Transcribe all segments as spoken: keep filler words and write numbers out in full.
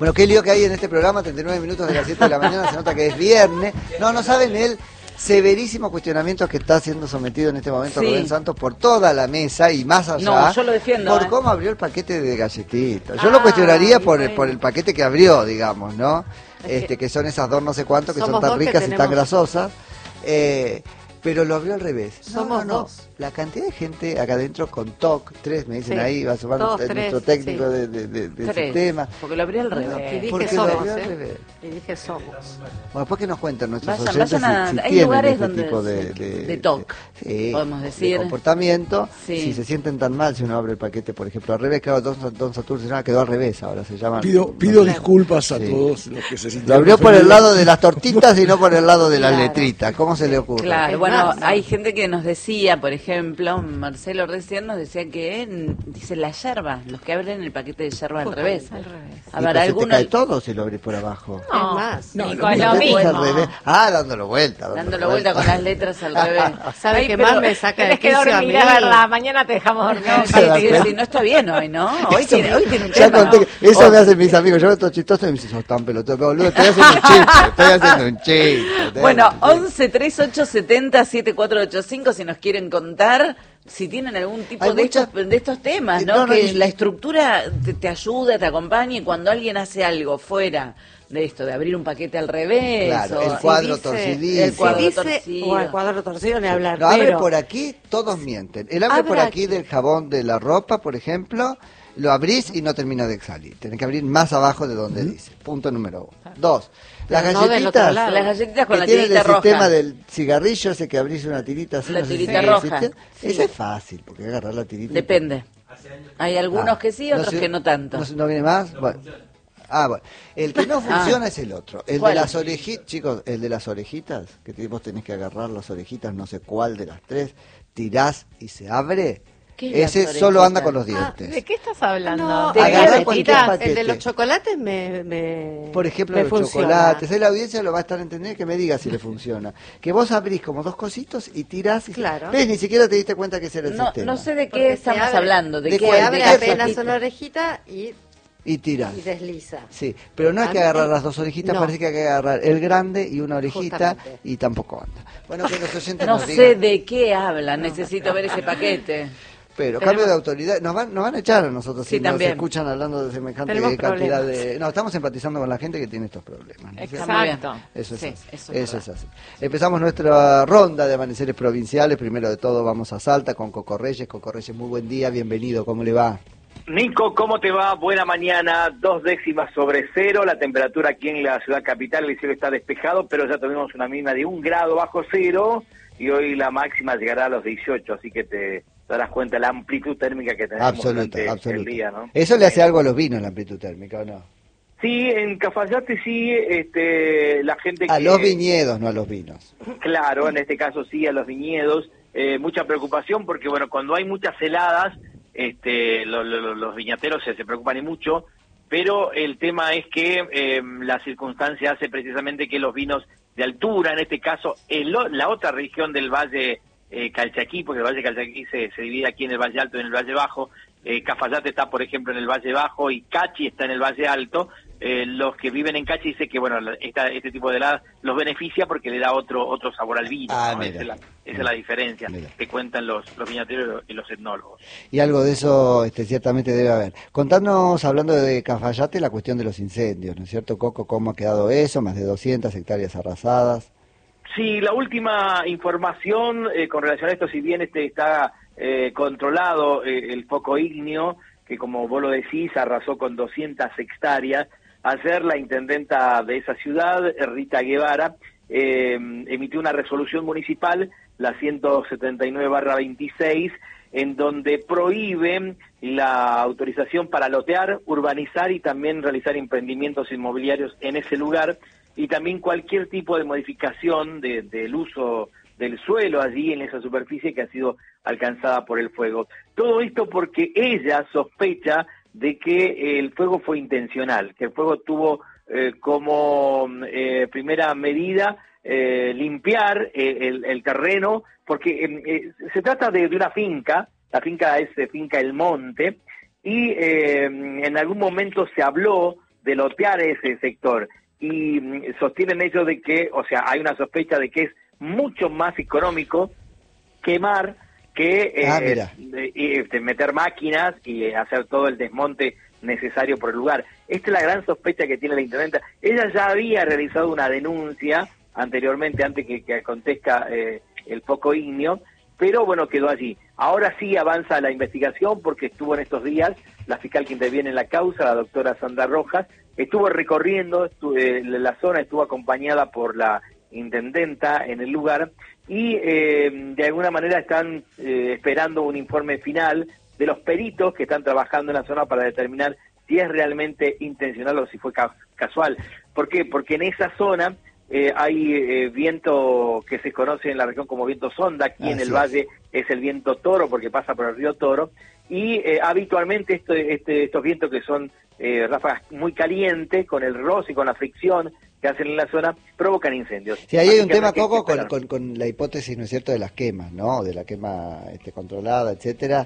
Bueno, qué lío que hay en este programa, treinta y nueve minutos de las siete de la mañana, se nota que es viernes. No, no saben el severísimo cuestionamiento que está siendo sometido en este momento sí. Rubén Santos por toda la mesa y más allá. No, yo lo defiendo. Por ¿eh? cómo abrió el paquete de galletitas. Yo ah, lo cuestionaría por, bueno. por el paquete que abrió, digamos, ¿no? Es este que, que son esas dos no sé cuánto, que son tan ricas y tan grasosas. Eh, pero lo abrió al revés. Somos no, no, no. dos. La cantidad de gente acá adentro con T O C, tres me dicen sí. ahí, va a sumar dos, nuestro tres, técnico sí. de, de, de, de tres. sistema. Porque lo abrió al revés. Y dije Porque somos, lo abrió ¿eh? al revés. Y dije somos. Bueno, después que nos cuenten nuestros vayan, oyentes vayan a, si, si hay tienen lugares este donde tipo de, de, de, de T O C, sí, podemos decir. De comportamiento, sí. si se sienten tan mal si uno abre el paquete, por ejemplo, al revés, claro, Don, Don Saturno se llama, quedó al revés, ahora se llama. Pido, pido no, disculpas a sí. todos los que se sintieron. Lo abrió por el lado de las tortitas y no por el lado de las claro. letritas, ¿cómo se le ocurre? Claro, bueno, hay gente que nos decía, por ejemplo, Marcelo recién nos decía que dice la yerba, los que abren el paquete de yerba al revés. Al revés. A ver, pues algunos. Se te cae todo si lo abrís por abajo. No, es más. No, no, lo mismo. Al revés. Ah, dándolo vuelta. Dándolo, dándolo vuelta, vuelta con las letras al revés. ¿Sabes qué más me saca de quicio a mí? Es verdad, mañana te dejamos dormir. No, sí, sí, sí, no está bien hoy, ¿no? Hoy tiene, hoy tiene un ya tema. Conté, ¿no? Eso oh. me hacen mis amigos. Yo veo todo chistoso y me dicen, sos tan pelotudo. Boludo, estoy haciendo un chiste. Estoy haciendo un chiste. Bueno, once, treinta y ocho, setenta, setenta y cuatro ochenta y cinco si nos quieren contar. Si tienen algún tipo de, muchas... estos, de estos temas, ¿no? no, no que y... la estructura te, te ayuda, te acompaña y cuando alguien hace algo fuera de esto, de abrir un paquete al revés. Claro, o, el cuadro dice, torcidito. El cuadro dice, torcido. O el cuadro torcido, ni hablar. Lo pero... abre por aquí, todos mienten. El abre por aquí, aquí del jabón de la ropa, por ejemplo, lo abrís y no termina de salir. Tenés que abrir más abajo de donde ¿Mm? dice. Punto número uno. Dos. Las galletitas, no las galletitas con que la tienen tirita el roja. sistema del cigarrillo, ese que abrís una tirita así. La no tirita sé roja. Si sí. Ese es fácil, porque agarrar la tirita. Depende. Hay algunos ah, que sí, otros no sé, que no tanto. No, ¿No viene más? Bueno. Ah, bueno. El que no funciona ah. es el otro. El ¿Cuál? de las orejitas, chicos, el de las orejitas, que vos tenés que agarrar las orejitas, no sé cuál de las tres, tirás y se abre. Ese solo anda con los dientes. Ah, ¿de qué estás hablando? No, ¿De agarrar cualquier paquete. El de los chocolates me, me Por ejemplo, me los funciona. chocolates. Ahí la audiencia lo va a estar entendiendo, que me diga si le funciona. Que vos abrís como dos cositos y tirás. Y claro. ¿Ves? Ni siquiera te diste cuenta que ese era el no, sistema. No sé de qué Porque estamos abre, hablando. De, de qué que abre de apenas una orejita y... Y tiras. Y desliza. Sí, pero no hay que agarrar las dos orejitas, no. parece que hay que agarrar el grande y una orejita. Justamente. Y tampoco anda. Bueno, que los oyentes no nos sé digan. de qué hablan, necesito ver ese paquete. Pero Tenemos... cambio de autoridad, nos van, nos van a echar a nosotros sí, si también. nos escuchan hablando de semejante Tenemos cantidad problemas. de... No, estamos empatizando con la gente que tiene estos problemas. ¿no? Exacto. Eso es sí, así. Eso, es, eso es así. Empezamos nuestra ronda de amaneceres provinciales. Primero de todo vamos a Salta con Coco Reyes. Coco Reyes, muy buen día, bienvenido, ¿cómo le va? Nico, ¿cómo te va? Buena mañana, dos décimas sobre cero, la temperatura aquí en la ciudad capital, el cielo está despejado, pero ya tuvimos una mínima de un grado bajo cero y hoy la máxima llegará a los dieciocho, así que te darás cuenta de la amplitud térmica que tenemos Absoluta, durante absoluta. el día, ¿no? ¿Eso le hace algo a los vinos, la amplitud térmica, o no? Sí, en Cafayate sí, este, la gente A que... los viñedos, no a los vinos. Claro, en este caso sí, a los viñedos, eh, mucha preocupación porque, bueno, cuando hay muchas heladas, este, lo, lo, los viñateros se, se preocupan y mucho, pero el tema es que eh, la circunstancia hace precisamente que los vinos de altura, en este caso, el, la otra región del Valle eh, Calchaquí, porque el Valle Calchaquí se, se divide aquí en el Valle Alto y en el Valle Bajo, eh, Cafayate está, por ejemplo, en el Valle Bajo y Cachi está en el Valle Alto. Eh, los que viven en Cachi dicen que, bueno, esta, este tipo de heladas los beneficia porque le da otro otro sabor al vino, ah, ¿no? Esa es la, esa es la diferencia mira. que cuentan los, los viñateros y los etnólogos. Y algo de eso este, ciertamente debe haber. Contanos, hablando de Cafayate, la cuestión de los incendios, ¿no es cierto, Coco? ¿Cómo ha quedado eso? Más de doscientas hectáreas arrasadas. Sí, la última información eh, con relación a esto, si bien este está eh, controlado eh, el foco ígneo, que como vos lo decís, arrasó con doscientas hectáreas, ayer la intendenta de esa ciudad, Rita Guevara, eh, emitió una resolución municipal, la ciento setenta y nueve barra veintiséis, en donde prohíbe la autorización para lotear, urbanizar y también realizar emprendimientos inmobiliarios en ese lugar, y también cualquier tipo de modificación de, del uso del suelo allí en esa superficie que ha sido alcanzada por el fuego. Todo esto porque ella sospecha de que el fuego fue intencional, que el fuego tuvo eh, como eh, primera medida eh, limpiar eh, el, el terreno, porque eh, eh, se trata de, de una finca, la finca es eh, finca El Monte, y eh, en algún momento se habló de lotear ese sector. Y mm, sostienen ellos de que, o sea, hay una sospecha de que es mucho más económico quemar que eh, ah, de, de meter máquinas y eh, hacer todo el desmonte necesario por el lugar. Esta es la gran sospecha que tiene la intendenta. Ella ya había realizado una denuncia anteriormente, antes que, que acontezca eh, el foco ígneo, pero bueno, quedó allí. Ahora sí avanza la investigación porque estuvo en estos días la fiscal que interviene en la causa, la doctora Sandra Rojas, estuvo recorriendo estuvo, eh, la zona, estuvo acompañada por la intendenta en el lugar y eh, de alguna manera están eh, esperando un informe final de los peritos que están trabajando en la zona para determinar si es realmente intencional o si fue ca casual. ¿Por qué? Porque en esa zona eh, hay eh, viento que se conoce en la región como viento sonda, aquí Así en el es. valle es el viento Toro porque pasa por el río Toro, y eh, habitualmente esto, este, estos vientos que son eh, ráfagas muy calientes, con el roce y con la fricción que hacen en la zona, provocan incendios. Sí, ahí hay un tema, Coco, con, con, con la hipótesis, ¿no es cierto?, de las quemas, ¿no?, de la quema este, controlada, etcétera.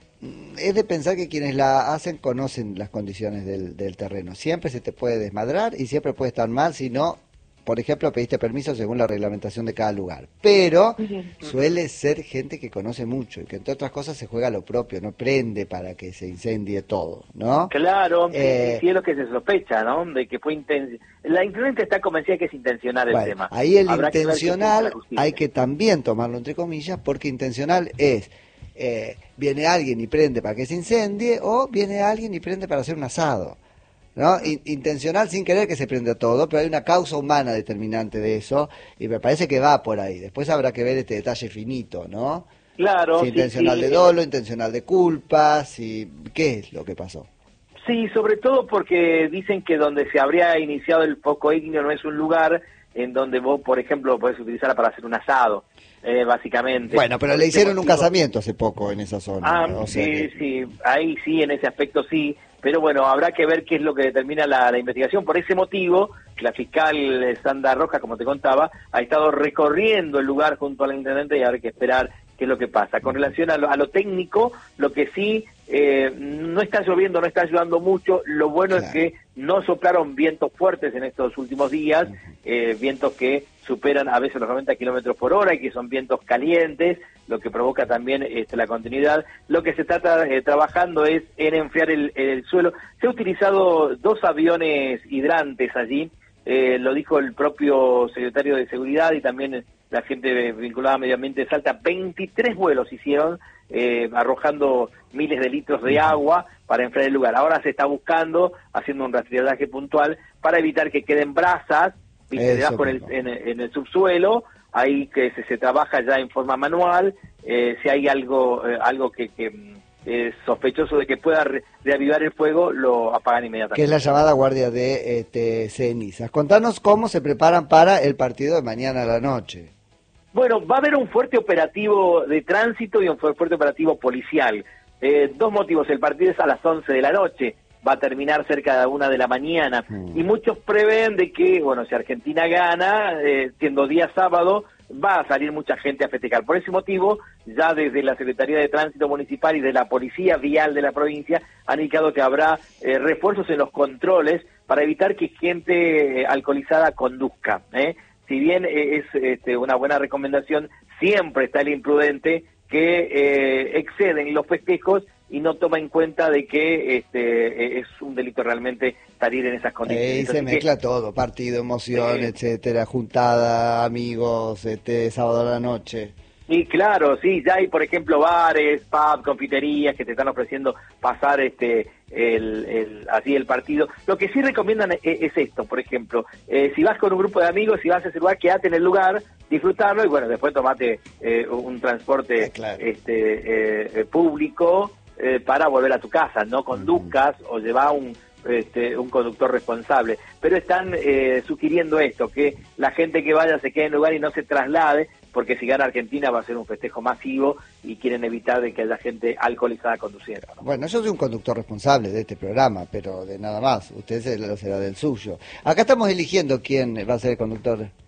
Es de pensar que quienes la hacen conocen las condiciones del, del terreno. Siempre se te puede desmadrar y siempre puede estar mal si no, por ejemplo, pediste permiso según la reglamentación de cada lugar. Pero suele ser gente que conoce mucho y que entre otras cosas se juega lo propio, no prende para que se incendie todo, ¿no? Claro, eh, sí es lo que se sospecha, ¿no? De que fue intencional. La intendente está convencida que es intencional el bueno, tema. Ahí el Habrá intencional que que hay que también tomarlo entre comillas, porque intencional es... Eh, viene alguien y prende para que se incendie, o viene alguien y prende para hacer un asado, ¿no? In, intencional sin querer que se prenda todo, pero hay una causa humana determinante de eso, y me parece que va por ahí. Después habrá que ver este detalle finito, ¿no? Claro. Si intencional sí, sí. de dolo, intencional de culpa, si qué es lo que pasó. Sí, sobre todo porque dicen que donde se habría iniciado el foco ígneo no es un lugar en donde vos, por ejemplo, podés utilizarla para hacer un asado. Eh, básicamente. Bueno, pero le hicieron un casamiento hace poco en esa zona. Ah, o sea sí, que... sí, ahí sí, en ese aspecto sí, pero bueno, habrá que ver qué es lo que determina la, la investigación. Por ese motivo, la fiscal Sandra Rojas, como te contaba, ha estado recorriendo el lugar junto a la intendente y habrá que esperar qué es lo que pasa. Con relación a lo, a lo técnico, lo que sí, eh, no está lloviendo, no está ayudando mucho, lo bueno claro. es que no soplaron vientos fuertes en estos últimos días, eh, vientos que superan a veces los noventa kilómetros por hora y que son vientos calientes, lo que provoca también este, la continuidad. Lo que se está eh, trabajando es en enfriar el, el suelo. Se ha utilizado dos aviones hidrantes allí, eh, lo dijo el propio secretario de Seguridad y también la gente vinculada a Medio Ambiente de Salta. veintitrés vuelos hicieron, eh, arrojando miles de litros de agua para enfriar el lugar. Ahora se está buscando, haciendo un rastrillaje puntual para evitar que queden brasas debajo en el, en, en el subsuelo, ahí que se, se trabaja ya en forma manual, eh, si hay algo eh, algo que, que es sospechoso de que pueda re, reavivar el fuego, lo apagan inmediatamente. Que es la llamada guardia de este, cenizas. Contanos cómo se preparan para el partido de mañana a la noche. Bueno, va a haber un fuerte operativo de tránsito y un fuerte operativo policial. Eh, dos motivos, el partido es a las once de la noche, va a terminar cerca de la una de la mañana, mm. y muchos prevén de que, bueno, si Argentina gana, eh, siendo día sábado, va a salir mucha gente a festejar. Por ese motivo, ya desde la Secretaría de Tránsito Municipal y de la Policía Vial de la provincia han indicado que habrá eh, refuerzos en los controles para evitar que gente eh, alcoholizada conduzca, ¿eh? Si bien eh, es este, una buena recomendación, siempre está el imprudente que eh, exceden los festejos y no toma en cuenta de que este es un delito realmente salir en esas condiciones. Eh, se Así mezcla que, todo, partido, emoción, eh, etcétera, juntada, amigos, este sábado a la noche. Y claro, sí, ya hay, por ejemplo, bares, pubs, confiterías que te están ofreciendo pasar este el, el así el partido. Lo que sí recomiendan es, es esto, por ejemplo, eh, si vas con un grupo de amigos, si vas a ese lugar, quédate en el lugar, disfrutarlo y bueno, después tomate eh, un transporte ah, claro. este eh, público eh, para volver a tu casa, no conduzcas uh-huh. o lleva un Este, un conductor responsable, pero están eh, sugiriendo esto, que la gente que vaya se quede en el lugar y no se traslade, porque si gana Argentina va a ser un festejo masivo y quieren evitar de que haya gente alcoholizada conduciendo, ¿no? Bueno, yo soy un conductor responsable de este programa, pero de nada más, usted lo será del suyo. Acá estamos eligiendo quién va a ser el conductor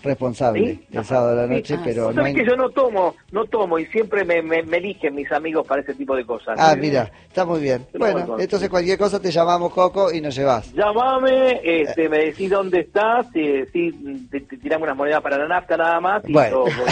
responsable ¿Sí? el sábado de la noche, sí. pero ¿Sabes no hay... que yo no tomo, no tomo y siempre me, me, me eligen mis amigos para ese tipo de cosas? Ah, mira, está muy bien. Yo Bueno, no, entonces cualquier cosa te llamamos, Coco, y nos llevas. Llámame, este, me decís dónde estás, eh, sí, te, te tiramos unas monedas para la nafta nada más. Y Bueno, yo,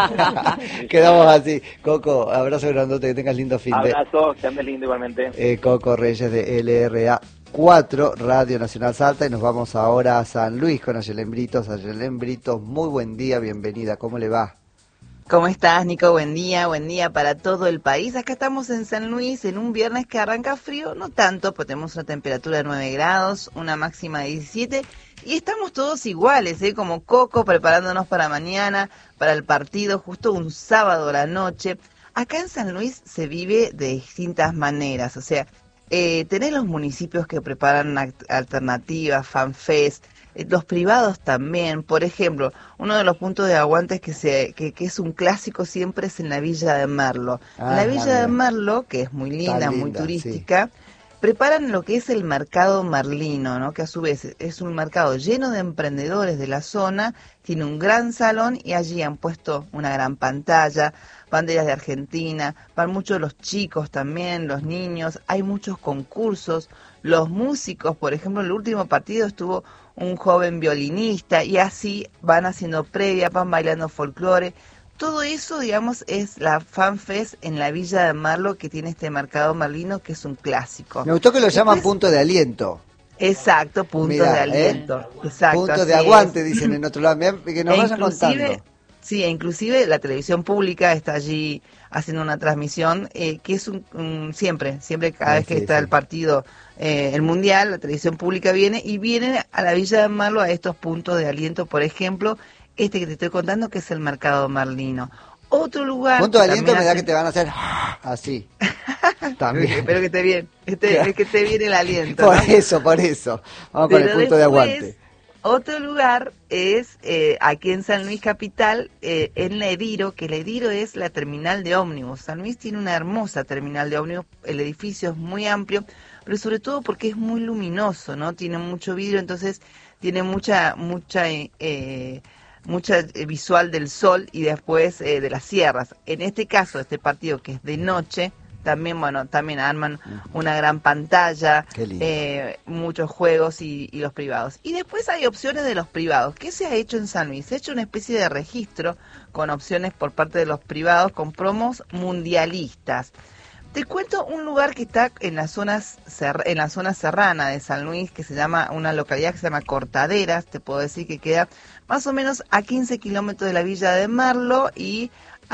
voy, quedamos así. Coco, abrazo grandote, que tengas lindo fin de... Abrazo, que andes lindo igualmente. Eh, Coco Reyes de L R A cuatro, Radio Nacional Salta, y nos vamos ahora a San Luis con Ayelen Britos. Ayelen Britos, muy buen día, bienvenida, ¿cómo le va? ¿Cómo estás, Nico? Buen día, buen día para todo el país. Acá estamos en San Luis en un viernes que arranca frío, no tanto, porque tenemos una temperatura de nueve grados, una máxima de diecisiete, y estamos todos iguales, ¿eh? Como Coco, preparándonos para mañana, para el partido, justo un sábado a la noche. Acá en San Luis se vive de distintas maneras, o sea, eh, tenés los municipios que preparan act- alternativas, fanfest, eh, los privados también. Por ejemplo, uno de los puntos de aguantes que, se, que, que es un clásico siempre es en la Villa de Merlo. Ah, en la Villa de bien. Merlo, que es muy linda, Está muy linda, turística, preparan lo que es el mercado merlino, ¿no? Que a su vez es un mercado lleno de emprendedores de la zona, tiene un gran salón y allí han puesto una gran pantalla, banderas de Argentina, van muchos los chicos también, los niños, hay muchos concursos, los músicos, por ejemplo, en el último partido estuvo un joven violinista y así van haciendo previa, van bailando folclore. Todo eso, digamos, es la FanFest en la Villa de Merlo, que tiene este mercado merlino, que es un clásico. Me gustó que lo llaman Después, punto de aliento. exacto, puntos Mirá, de aliento. ¿eh? Exacto, Punto así de aguante, es. dicen en otro lado. Mirá, que nos E vayan inclusive- contando. Sí, e inclusive la televisión pública está allí haciendo una transmisión, eh, que es un, un- siempre, siempre cada Ah, vez que sí, está sí. el partido, eh, el mundial, la televisión pública viene y viene a la Villa de Merlo a estos puntos de aliento, por ejemplo, este que te estoy contando, que es el mercado merlino. Otro lugar... Punto de que aliento me también da hacen- que te van a hacer así. También. Espero que esté bien, esté- Claro. que esté bien el aliento. Por ¿no? eso, por eso. Vamos con el Pero punto de después, aguante. Otro lugar es eh, aquí en San Luis Capital, eh, en la Ediro, que el Ediro es la terminal de ómnibus. San Luis tiene una hermosa terminal de ómnibus, el edificio es muy amplio, pero sobre todo porque es muy luminoso, ¿no? Tiene mucho vidrio, entonces tiene mucha, mucha, eh, eh, mucha eh, visual del sol y después eh, de las sierras. En este caso, este partido que es de noche, también, bueno, también arman una gran pantalla, Qué lindo. eh, muchos juegos y, y los privados. Y después hay opciones de los privados. ¿Qué se ha hecho en San Luis? Se ha hecho una especie de registro con opciones por parte de los privados con promos mundialistas. Te cuento un lugar que está en la zona, ser- en la zona serrana de San Luis, que se llama, una localidad que se llama Cortaderas, te puedo decir que queda más o menos a quince kilómetros de la Villa de Merlo y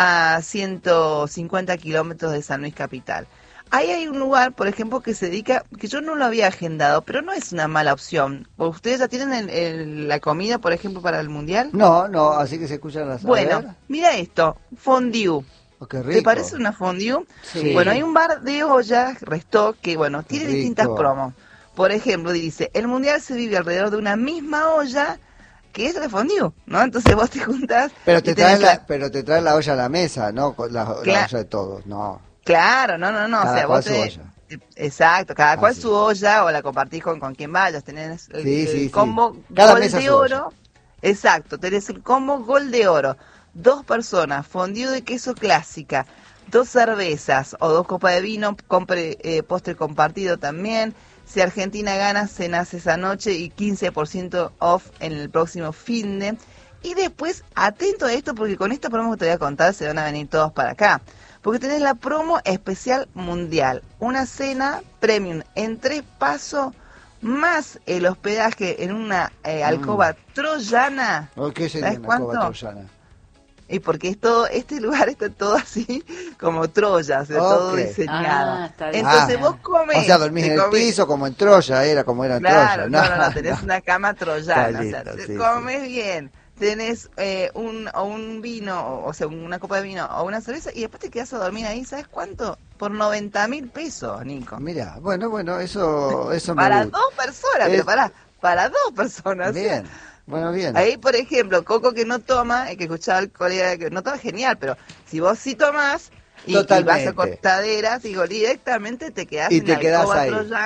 a ciento cincuenta kilómetros de San Luis Capital. Ahí hay un lugar, por ejemplo, que se dedica, que yo no lo había agendado, pero no es una mala opción. ¿Ustedes ya tienen el- el- la comida, por ejemplo, para el Mundial? No, no, así que se escuchan las... a ver. Bueno, mira esto, fondue. Oh, qué rico. ¿Te parece una fondue? Sí. Bueno, hay un bar de ollas, Restock, que bueno, tiene Rico. distintas promos. Por ejemplo, dice, el mundial se vive alrededor de una misma olla que es la fondue, ¿no? Entonces vos te juntás... Pero y te, tenés traen la, pero te traen la olla a la mesa, ¿no? Con La, la Cla- olla de todos, no. Claro, no, no, no. Cada o sea, cual vos su te... olla. Exacto, cada Ah, cual sí. su olla o la compartís con, con quien vayas. Tenés el, Sí, el sí, sí. combo Cada gol mesa de su olla. oro. Exacto, tenés el combo gol de oro. Dos personas, fondue de queso clásica, dos cervezas o dos copas de vino, compre, eh, postre compartido también. Si Argentina gana, cenás esa noche y quince por ciento off en el próximo finde. Y después, atento a esto, porque con esta promo que te voy a contar se van a venir todos para acá. Porque tenés la promo especial mundial, una cena premium en tres pasos, más el hospedaje en una eh, alcoba troyana. ¿O ¿Qué sería ¿Sabes una cova cuánto? troyana? Y porque es todo, este lugar está todo así como Troya, o sea, todo Ok. diseñado. Ah, está bien. Entonces Ah. vos comés. O sea, dormís te en el comés- piso como en Troya, era como era en Claro, Troya. no, no, no, tenés una cama troyana, Está o sea, lindo, te sí, comes bien, tenés eh, un, o un vino, o, o sea, una copa de vino o una cerveza, y después te quedás a dormir ahí, ¿sabes cuánto? Por noventa mil pesos, Nico. Mira, bueno, bueno, eso, eso me Para gusta. dos personas, Es- pero para, para dos personas. o sea, Bien, bueno, bien. ahí, por ejemplo, Coco que no toma, el que escuchaba al colega que no toma, genial, pero si vos sí tomás y, y vas Totalmente. a Cortaderas, digo, directamente te quedás Y en te la quedás alcoba ahí. troyana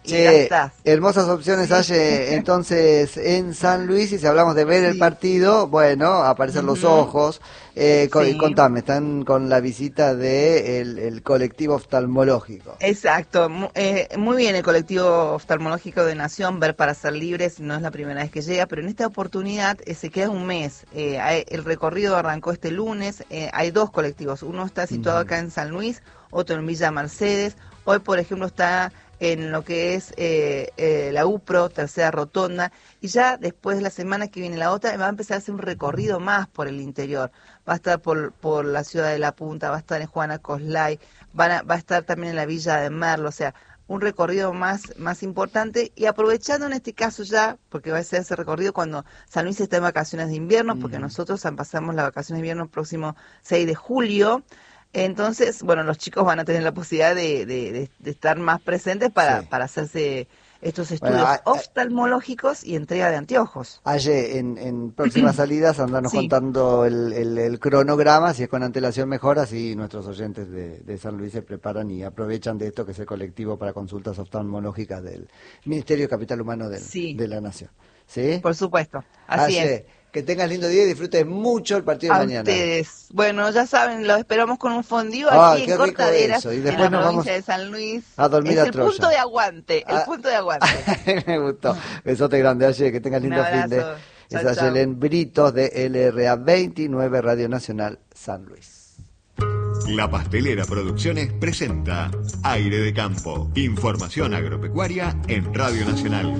y Che, gastás. hermosas opciones hay entonces en San Luis, y si hablamos de ver Sí. el partido, bueno, aparecen los ojos. Eh, co- Sí. Contame, están con la visita de el, el colectivo oftalmológico. Exacto, mu- eh, muy bien el colectivo oftalmológico de Nación, Ver para Ser Libres, no es la primera vez que llega, pero en esta oportunidad eh, se queda un mes. Eh, hay- el recorrido arrancó este lunes, eh, hay dos colectivos, uno está situado Ujú. acá en San Luis, otro en Villa Mercedes. Hoy, por ejemplo, está en lo que es eh, eh, la UPRO, tercera rotonda, y ya después de la semana que viene la otra va a empezar a hacer un recorrido más por el interior. Va a estar por, por la ciudad de La Punta, va a estar en Juana Coslay, van a- va a estar también en la villa de Merlo, o sea, un recorrido más, más importante, y aprovechando en este caso ya, porque va a ser ese recorrido cuando San Luis está en vacaciones de invierno, porque Mm. nosotros pasamos las vacaciones de invierno el próximo seis de julio. Entonces, bueno, los chicos van a tener la posibilidad de, de, de- de estar más presentes para, Sí. para hacerse estos Bueno, estudios a- a- oftalmológicos y entrega de anteojos. Ayer, en, en próximas salidas, andanos Sí. contando el, el, el cronograma, si es con antelación mejor, así nuestros oyentes de, de San Luis se preparan y aprovechan de esto, que es el colectivo para consultas oftalmológicas del Ministerio de Capital Humano del- Sí. de la Nación. ¿Sí? Por supuesto, así Ayer, es. que tengas lindo día y disfrutes mucho el partido de A mañana. ustedes. Bueno, ya saben, los esperamos con un fondío Ah, aquí qué en rico Cortaderas, eso. Y en después la nos provincia vamos de San Luis. a dormir es a el Troya. punto de aguante, el Ah. punto de aguante. Me gustó. Besote grande, Ayer, que tengas Un lindo fin de. abrazo. Es Chao, chao. Ayelen Britos de L R A veintinueve, Radio Nacional San Luis. La Pastelera Producciones presenta Aire de Campo. Información agropecuaria en Radio Nacional.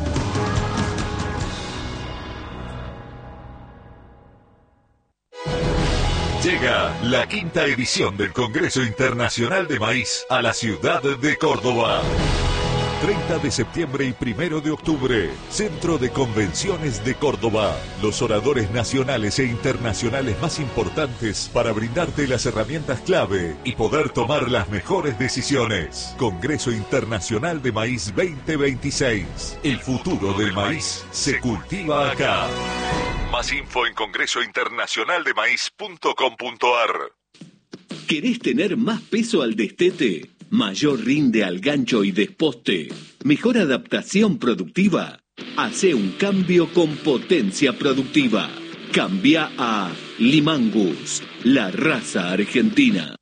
Llega la quinta edición del Congreso Internacional de Maíz a la ciudad de Córdoba. treinta de septiembre y primero de octubre, Centro de Convenciones de Córdoba. Los oradores nacionales e internacionales más importantes para brindarte las herramientas clave y poder tomar las mejores decisiones. Congreso Internacional de Maíz veinte veintiséis. El futuro del maíz se cultiva acá. Más info en congreso internacional de maíz punto com punto a r. ¿Querés tener más peso al destete? ¿Mayor rinde al gancho y desposte? ¿Mejor adaptación productiva? Hace un cambio con potencia productiva. Cambia a Limangus, la raza argentina.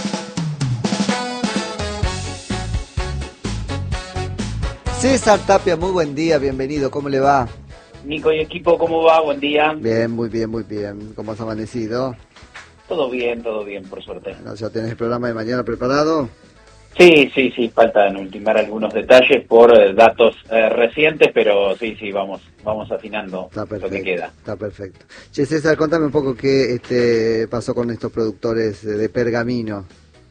César Tapia, muy buen día, bienvenido, ¿cómo le va? Nico y equipo, ¿cómo va? Buen día. Bien, muy bien, muy bien. ¿Cómo has amanecido? Todo bien, todo bien, por suerte. ¿No, ¿Ya tenés el programa de mañana preparado? Sí, sí, sí, faltan ultimar algunos detalles por eh, datos eh, recientes, pero sí, sí, vamos vamos afinando Está lo que perfecto, queda. está perfecto. Che, César, contame un poco qué este, pasó con estos productores de Pergamino.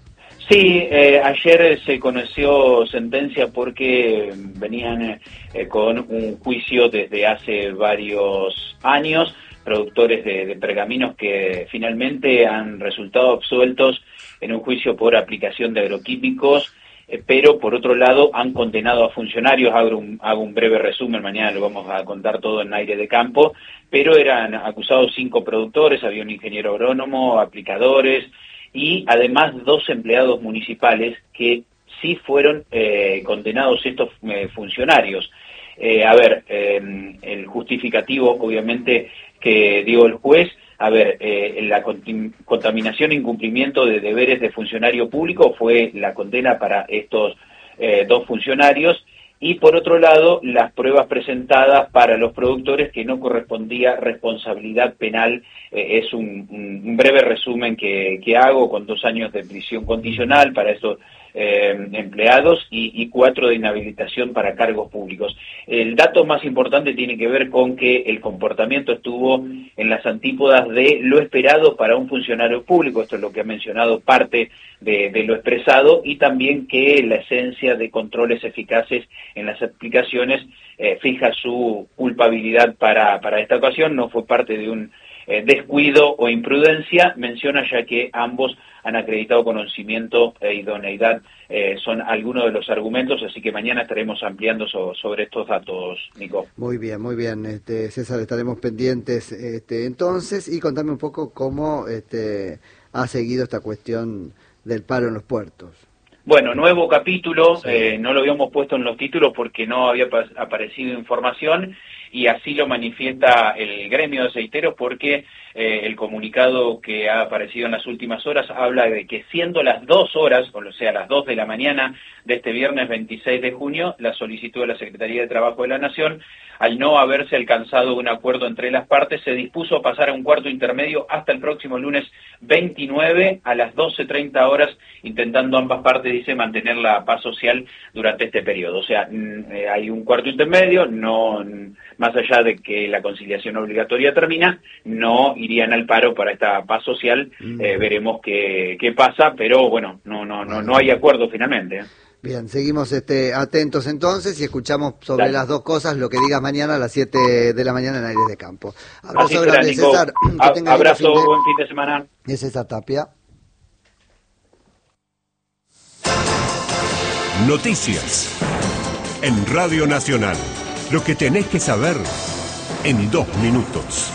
Sí, eh, ayer se conoció sentencia porque venían eh, con un juicio desde hace varios años, productores de, de pergaminos que finalmente han resultado absueltos en un juicio por aplicación de agroquímicos, eh, pero por otro lado han condenado a funcionarios. Hago un, hago un breve resumen, mañana lo vamos a contar todo en Aire de Campo, pero eran acusados cinco productores, había un ingeniero agrónomo, aplicadores y además dos empleados municipales que sí fueron eh, condenados estos eh, funcionarios. Eh, a ver, eh, el justificativo obviamente que dio el juez, a ver, eh, la contaminación e incumplimiento de deberes de funcionario público fue la condena para estos eh, dos funcionarios, y por otro lado las pruebas presentadas para los productores que no correspondía responsabilidad penal. Eh, es un, un breve resumen que, que hago, con dos años de prisión condicional para estos eh, empleados y, y cuatro de inhabilitación para cargos públicos. El dato más importante tiene que ver con que el comportamiento estuvo en las antípodas de lo esperado para un funcionario público. Esto es lo que ha mencionado parte de, de lo expresado, y también que la esencia de controles eficaces en las aplicaciones eh, fija su culpabilidad para, para esta ocasión. No fue parte de un eh, descuido o imprudencia, menciona, ya que ambos han acreditado conocimiento e idoneidad. Eh, son algunos de los argumentos, así que mañana estaremos ampliando so, sobre estos datos, Nico. Muy bien, muy bien, este, César, estaremos pendientes este, entonces, y contame un poco cómo este, ha seguido esta cuestión del paro en los puertos. Bueno, nuevo capítulo, sí. eh, no lo habíamos puesto en los títulos porque no había aparecido información y así lo manifiesta el gremio de aceiteros porque eh, el comunicado que ha aparecido en las últimas horas habla de que siendo las dos horas, o sea, las dos de la mañana de este viernes veintiséis de junio, la solicitud de la Secretaría de Trabajo de la Nación, al no haberse alcanzado un acuerdo entre las partes, se dispuso a pasar a un cuarto intermedio hasta el próximo lunes veintinueve a las doce treinta horas, intentando ambas partes, dice, mantener la paz social durante este periodo. O sea, eh, hay un cuarto intermedio, no, más allá de que la conciliación obligatoria termina, no irían al paro para esta paz social. Mm. Eh, veremos qué, qué pasa, pero bueno, no, no, no, no hay acuerdo finalmente. Bien, seguimos este, atentos entonces y escuchamos sobre Dale. las dos cosas lo que digas mañana a las siete de la mañana en Aires de Campo. Abrazo grande, César. Que abrazo, fin de... buen fin de semana. Es César Tapia. Noticias en Radio Nacional. Lo que tenés que saber en dos minutos.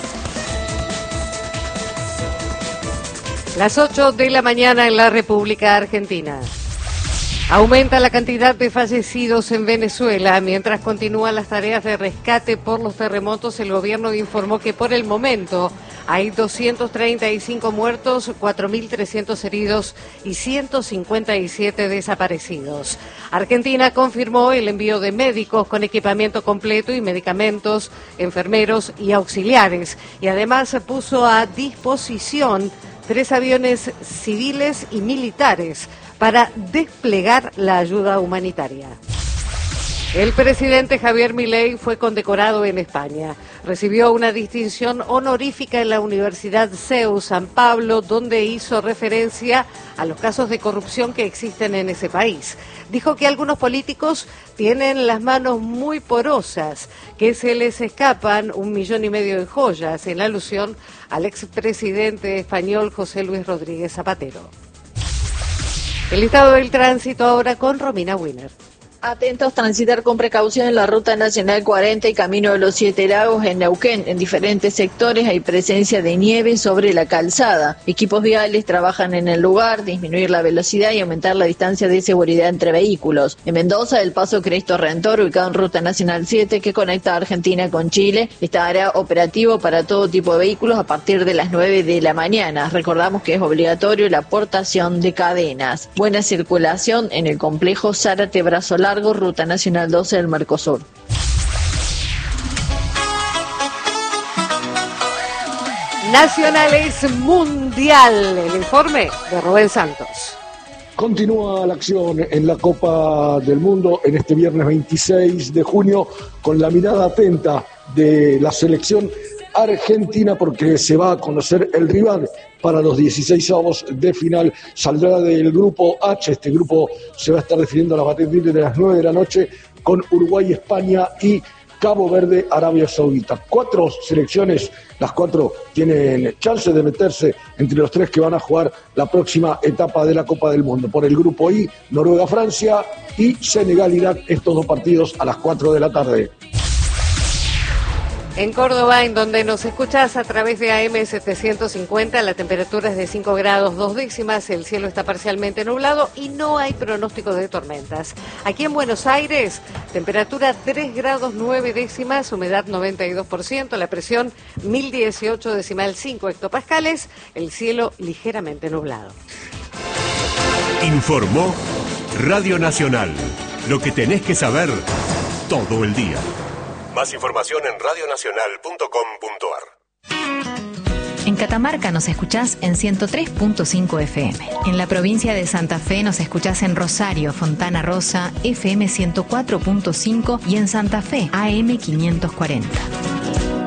Las ocho de la mañana en la República Argentina. Aumenta la cantidad de fallecidos en Venezuela. Mientras continúan las tareas de rescate por los terremotos, el gobierno informó que por el momento hay doscientos treinta y cinco muertos, cuatro mil trescientos heridos y ciento cincuenta y siete desaparecidos. Argentina confirmó el envío de médicos con equipamiento completo y medicamentos, enfermeros y auxiliares. Y además puso a disposición tres aviones civiles y militares para desplegar la ayuda humanitaria. El presidente Javier Milei fue condecorado en España. Recibió una distinción honorífica en la Universidad CEU San Pablo, donde hizo referencia a los casos de corrupción que existen en ese país. Dijo que algunos políticos tienen las manos muy porosas, que se les escapan un millón y medio de joyas, en alusión al expresidente español José Luis Rodríguez Zapatero. El estado del tránsito ahora con Romina Wiener. Atentos, transitar con precaución en la Ruta Nacional cuarenta y Camino de los Siete Lagos en Neuquén. En diferentes sectores hay presencia de nieve sobre la calzada. Equipos viales trabajan en el lugar, disminuir la velocidad y aumentar la distancia de seguridad entre vehículos. En Mendoza, el paso Cristo Redentor, ubicado en Ruta Nacional siete, que conecta a Argentina con Chile, estará operativo para todo tipo de vehículos a partir de las nueve de la mañana. Recordamos que es obligatorio la portación de cadenas. Buena circulación en el complejo Zárate Brazo Largo, Ruta Nacional doce del Mercosur. Nacionales Mundial, el informe de Rubén Santos. Continúa la acción en la Copa del Mundo en este viernes veintiséis de junio con la mirada atenta de la selección argentina porque se va a conocer el rival para los dieciseisavos de final. Saldrá del grupo H, este grupo se va a estar definiendo a partir de las nueve de la noche con Uruguay, España y Cabo Verde, Arabia Saudita. Cuatro selecciones, las cuatro tienen chance de meterse entre los tres que van a jugar la próxima etapa de la Copa del Mundo. Por el grupo I, Noruega, Francia y Senegal, Irak, estos dos partidos a las cuatro de la tarde. En Córdoba, en donde nos escuchas a través de A M setecientos cincuenta, la temperatura es de cinco grados dos décimas, el cielo está parcialmente nublado y no hay pronóstico de tormentas. Aquí en Buenos Aires, temperatura tres grados nueve décimas, humedad noventa y dos por ciento, la presión mil dieciocho decimal cinco hectopascales, el cielo ligeramente nublado. Informó Radio Nacional, lo que tenés que saber todo el día. Más información en radio nacional punto com punto a r. En Catamarca nos escuchás en ciento tres punto cinco F M. En la provincia de Santa Fe nos escuchás en Rosario, Fontana Rosa, F M ciento cuatro punto cinco y en Santa Fe, A M quinientos cuarenta.